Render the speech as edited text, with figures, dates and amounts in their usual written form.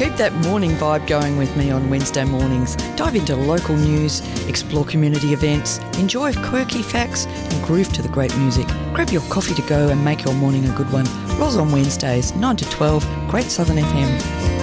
Keep that morning vibe going with me on Wednesday mornings. Dive into local news, explore community events, enjoy quirky facts and groove to the great music. Grab your coffee to go and make your morning a good one. Roz on Wednesdays, 9 to 12, Great Southern FM.